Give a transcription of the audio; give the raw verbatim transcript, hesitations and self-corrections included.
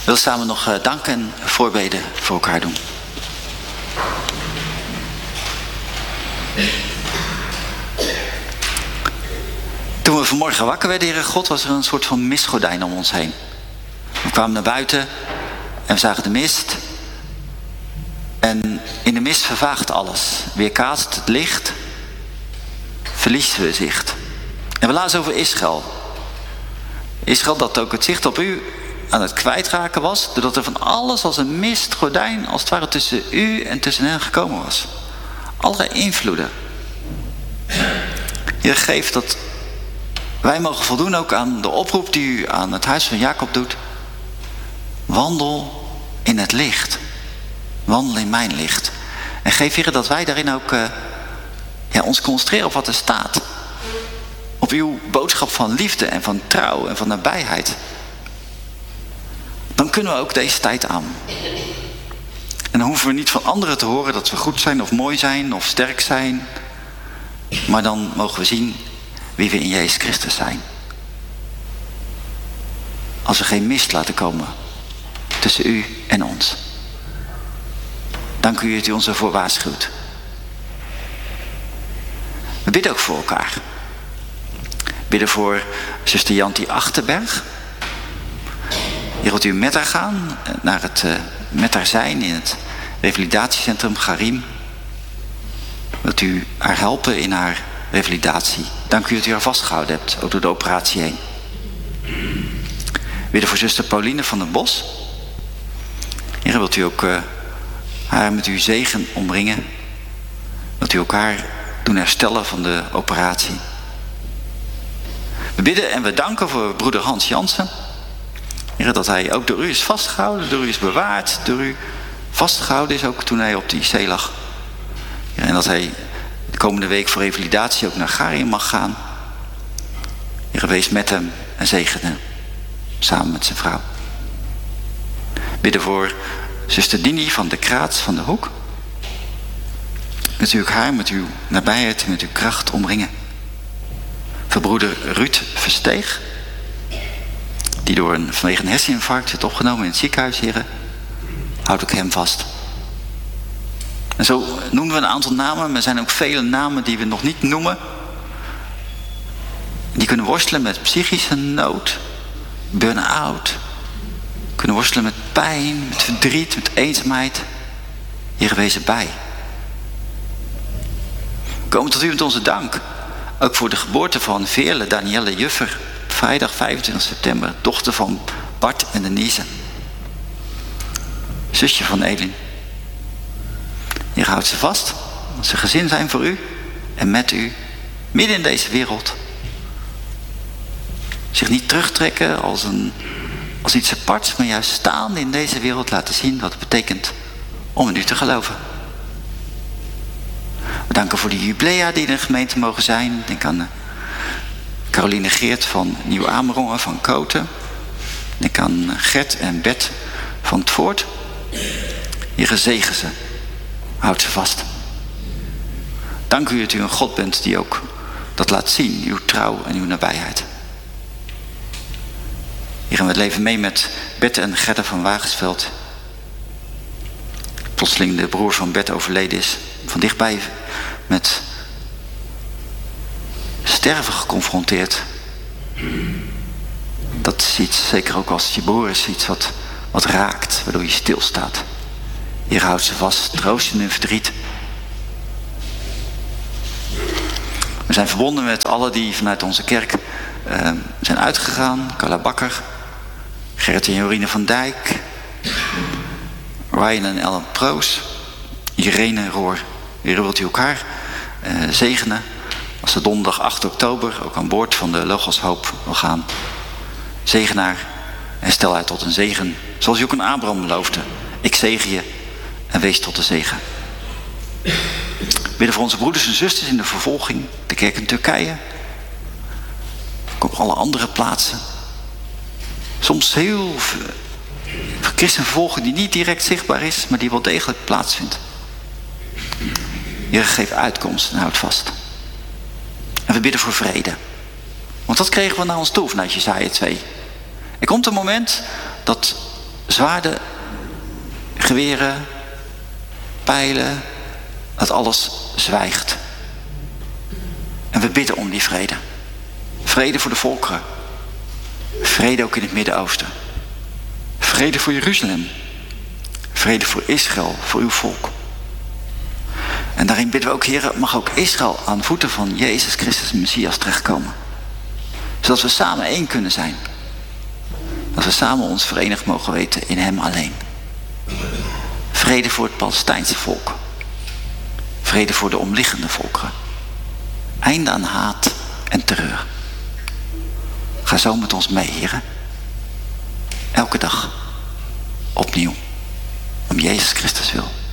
We willen samen nog uh, dank en voorbeden voor elkaar doen. Toen we vanmorgen wakker werden, Heere God, was er een soort van mistgordijn om ons heen. We kwamen naar buiten en we zagen de mist. En in de mist vervaagt alles. Weerkaatst het licht, verliest we zicht. En we lazen over Israël. Israël dat ook het zicht op u aan het kwijtraken was, doordat er van alles als een mistgordijn als het ware tussen u en tussen hen gekomen was. Allerlei invloeden. Heer, geef dat wij mogen voldoen ook aan de oproep die u aan het huis van Jacob doet. Wandel in het licht. Wandel in mijn licht. En geef, Heer, dat wij daarin ook uh, ja, ons concentreren op wat er staat. Op uw boodschap van liefde en van trouw en van nabijheid. Dan kunnen we ook deze tijd aan. En dan hoeven we niet van anderen te horen dat we goed zijn of mooi zijn of sterk zijn. Maar dan mogen we zien wie we in Jezus Christus zijn. Als we geen mist laten komen tussen u en ons. Dank u dat u ons ervoor waarschuwt. We bidden ook voor elkaar. We bidden voor zuster Jantie Achterberg. Heer, wilt u met haar gaan, naar het, uh, met haar zijn in het revalidatiecentrum Garim. Wilt u haar helpen in haar revalidatie. Dank u dat u haar vastgehouden hebt, ook door de operatie heen. We bidden voor zuster Pauline van den Bos. Heer, wilt u ook uh, haar met uw zegen omringen. Wilt u elkaar doen herstellen van de operatie. We bidden en we danken voor broeder Hans Jansen. Heer, dat hij ook door u is vastgehouden, door u is bewaard, door u vastgehouden is ook toen hij op die zee lag. Heer, en dat hij de komende week voor revalidatie ook naar Garim mag gaan. Heer, wees met hem en zegen hem, samen met zijn vrouw. Bidden voor zuster Dini van de Kraats van de Hoek. Wilt u ook haar met uw nabijheid en met uw kracht omringen. Voor broeder Ruud Versteeg, die door een, vanwege een herseninfarct werd opgenomen in het ziekenhuis, Heer. Houd ook hem vast. En zo noemen we een aantal namen, maar er zijn ook vele namen die we nog niet noemen. Die kunnen worstelen met psychische nood, burn-out. Kunnen worstelen met pijn, met verdriet, met eenzaamheid. Heer, wees erbij. We komen tot u met onze dank. Ook voor de geboorte van Veerle Danielle Juffer. Vrijdag vijfentwintig september. Dochter van Bart en Denise. Zusje van Elin. Heer, houdt ze vast. Dat ze gezin zijn voor u. En met u. Midden in deze wereld. Zich niet terugtrekken als, een, als iets aparts. Maar juist staan in deze wereld laten zien wat het betekent om in u te geloven. We danken voor die jubilea die in de gemeente mogen zijn. Denk aan Caroline Geert van Nieuw-Amerongen van Koten. Denk aan Gert en Bet van het Voort. Heer, zegen ze. Houd ze vast. Dank u dat u een God bent die ook dat laat zien. Uw trouw en uw nabijheid. Heer, en we leven mee met Bet en Gerda van Wagensveld. Plotseling de broer van Bet overleden is. Van dichtbij met sterven geconfronteerd. Dat is iets, zeker ook als je geboren is, iets wat, wat raakt, waardoor je stilstaat. Heer, houdt ze vast, troost in hun verdriet. We zijn verbonden met alle die vanuit onze kerk uh, zijn uitgegaan. Carla Bakker, Gerrit en Jorine van Dijk, Ryan en Ellen Proos, Irene Roor. Heer, wilt u elkaar uh, zegenen als ze donderdag acht oktober ook aan boord van de Logos Hoop wil gaan. Zegen haar en stel haar tot een zegen, zoals u ook aan Abraham beloofde. Ik zegen je en wees tot de zegen. Bidden voor onze broeders en zusters in de vervolging, de kerk in Turkije. Ook op alle andere plaatsen. Soms heel veel christenvervolging die niet direct zichtbaar is, maar die wel degelijk plaatsvindt. Heer, geef uitkomst en houd vast. En we bidden voor vrede. Want dat kregen we naar ons toe vanuit Jesaja twee. Er komt een moment dat zwaarden, geweren, pijlen, dat alles zwijgt. En we bidden om die vrede. Vrede voor de volkeren. Vrede ook in het Midden-Oosten. Vrede voor Jeruzalem. Vrede voor Israël, voor uw volk. En daarin bidden we ook, Heer, mag ook Israël aan voeten van Jezus Christus, de Messias, terechtkomen. Zodat we samen één kunnen zijn. Dat we samen ons verenigd mogen weten in hem alleen. Vrede voor het Palestijnse volk. Vrede voor de omliggende volkeren. Einde aan haat en terreur. Ga zo met ons mee, Heer. Elke dag. Opnieuw. Om Jezus Christus wil.